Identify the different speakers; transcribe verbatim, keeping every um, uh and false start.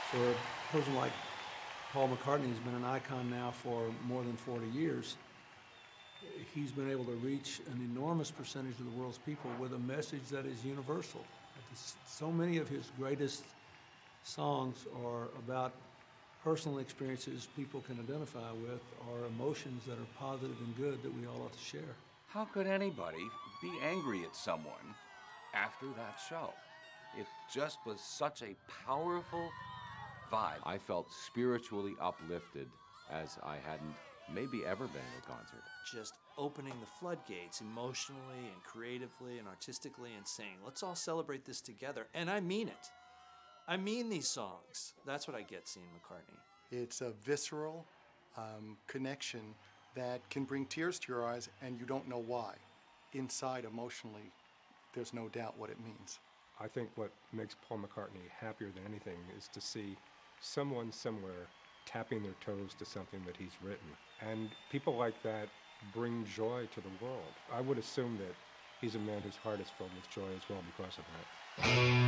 Speaker 1: For a person like Paul McCartney, who's been an icon now for more than forty years, he's been able to reach an enormous percentage of the world's people with a message that is universal. So many of his greatest songs are about personal experiences people can identify with, or emotions that are positive and good that we all ought to share.
Speaker 2: How could anybody be angry at someone after that show? It just was such a powerful vibe.
Speaker 3: I felt spiritually uplifted as I hadn't maybe ever been at a concert.
Speaker 4: Just opening the floodgates emotionally and creatively and artistically and saying, let's all celebrate this together. And I mean it. I mean these songs. That's what I get seeing McCartney.
Speaker 5: It's a visceral um, connection that can bring tears to your eyes and you don't know why. Inside, emotionally, there's no doubt what it means.
Speaker 6: I think what makes Paul McCartney happier than anything is to see someone somewhere tapping their toes to something that he's written. And people like that bring joy to the world. I would assume that he's a man whose heart is filled with joy as well because of that.